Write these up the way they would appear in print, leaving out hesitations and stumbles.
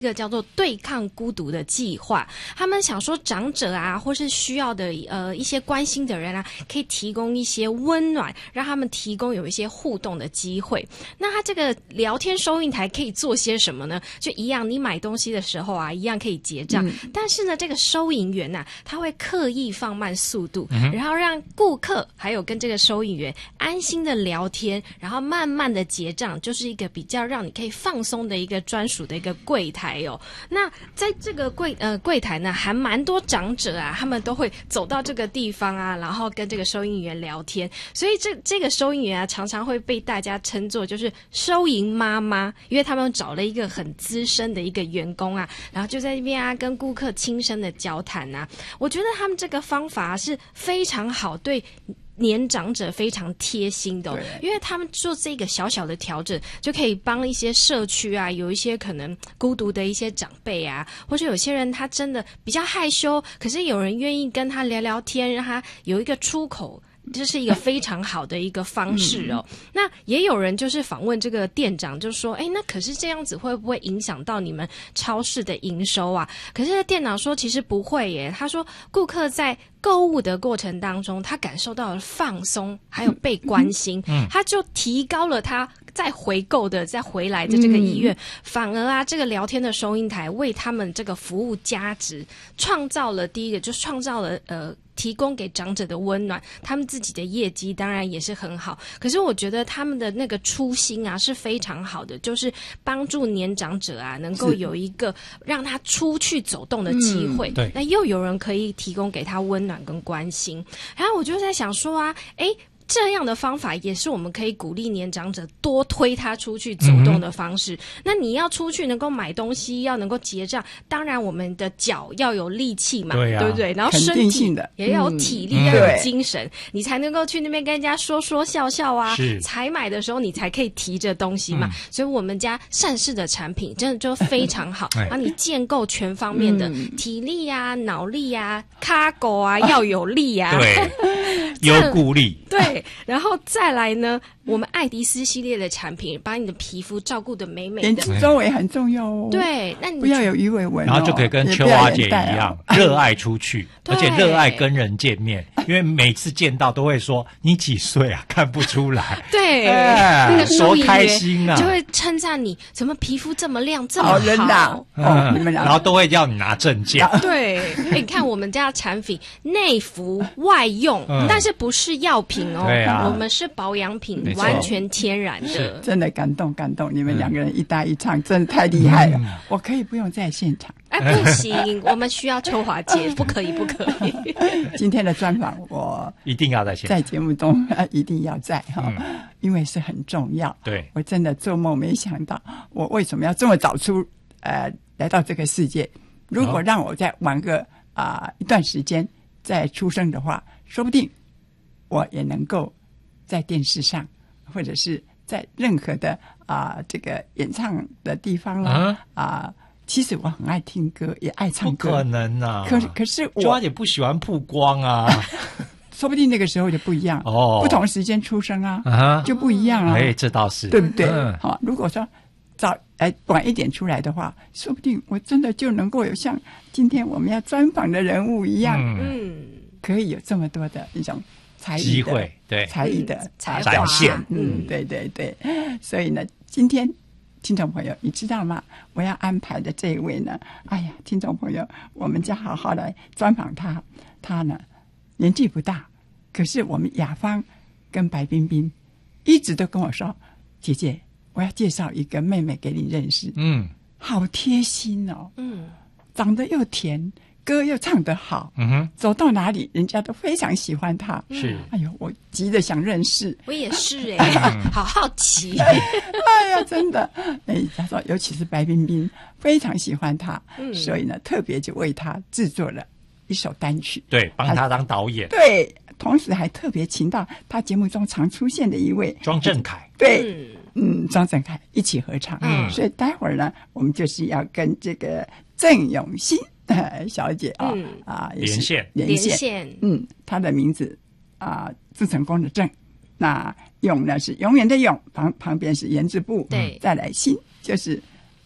一个叫做对抗孤独的计划，他们想说长者啊，或是需要的一些关心的人啊，可以提供一些温暖，让他们提供有一些互动的机会。那他这个聊天收银台可以做些什么呢？就一样，你买东西的时候啊，一样可以结账，但是呢，这个收银员啊，他会刻意放慢速度，然后让顾客还有跟这个收银员安心的聊天，然后慢慢的结账，就是一个比较让你可以放松的一个专属的一个柜台。那在这个柜台呢，还蛮多长者啊，他们都会走到这个地方啊，然后跟这个收银员聊天。所以这个收银员啊，常常会被大家称作就是收银妈妈，因为他们找了一个很资深的一个员工啊，然后就在那边啊跟顾客轻声的交谈啊。我觉得他们这个方法是非常好，对年长者非常贴心的因为他们做这个小小的调整，就可以帮一些社区啊，有一些可能孤独的一些长辈啊，或者有些人他真的比较害羞，可是有人愿意跟他聊聊天，让他有一个出口，这是一个非常好的一个方式哦。那也有人就是访问这个店长，就说那可是这样子会不会影响到你们超市的营收啊？可是店长说其实不会耶，他说顾客在购物的过程当中，他感受到了放松还有被关心，他就提高了他再回购的再回来的这个意愿，反而啊这个聊天的收银台为他们这个服务价值创造了第一个，就创造了提供给长者的温暖，他们自己的业绩当然也是很好。可是我觉得他们的那个初心啊是非常好的，就是帮助年长者啊能够有一个让他出去走动的机会，对，那又有人可以提供给他温暖跟关心。然后我就在想说啊，这样的方法也是我们可以鼓励年长者多推他出去走动的方式。那你要出去能够买东西，要能够结账，当然我们的脚要有力气嘛，对不对？然后身体也要有体力，要有精神，你才能够去那边跟人家说说笑笑啊。采买的时候你才可以提着东西嘛。所以我们家善事的产品真的就非常好，帮你建构全方面的体力啊、脑力啊、cargo啊，要有力啊， 对，有骨力， 对。然后再来呢，我们爱迪斯系列的产品，把你的皮肤照顾得美美的， 眼睛周围很重要哦。 对，那你不要有鱼尾纹， 然后就可以跟秋华姐一样，热爱出去，而且热爱跟人见面，因为每次见到都会说你几岁啊，看不出来。 对，那个多开心啊， 就会称赞你怎么皮肤这么亮，这么好。 人呐，你们俩， 然后都会要你拿证件。 对，你看我们家的产品内服外用，但是不是药品哦。对啊，我们是保养品，完全天然的。 真的感动，你们两个人一搭一唱，真的太厉害了。我可以不用在现场。 不行，我们需要秋华姐，不可以。 今天的专访我一定要在现场， 在节目中一定要在因为是很重要。 对， 我真的做梦没想到，我为什么要这么早出来到这个世界？如果让我再晚个一段时间再出生的话，说不定我也能够在电视上，或者是在任何的这个演唱的地方啦其实我很爱听歌，也爱唱歌。 不可能啊！ 可是我抓也不喜欢曝光啊。 说不定那个时候就不一样不同时间出生就不一样这倒是对不对？如果说晚一点出来的话，说不定我真的就能够有像今天我们要专访的人物一样，可以有这么多的一种才艺机会，对才艺的展现。 对。所以呢，今天听众朋友，你知道吗？我要安排的这一位呢，听众朋友，我们就好好来专访他。他呢，年纪不大，可是我们雅芳跟白冰冰一直都跟我说，姐姐，我要介绍一个妹妹给你认识。好贴心哦。长得又甜，歌又唱得好，走到哪里人家都非常喜欢他。 是， 我急着想认识。 我也是好好奇。 真的，他说尤其是白冰冰非常喜欢他，所以呢，特别就为他制作了一首单曲， 对，帮他当导演， 对，同时还特别请到他节目中常出现的一位庄正凯， 对，庄正凯一起合唱。所以待会儿呢，我们就是要跟这个郑永新小姐连线，她的名字字成功的郑，那永呢是永远的永，旁边是言字部，对，再来新就是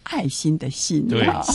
爱心的心。 对。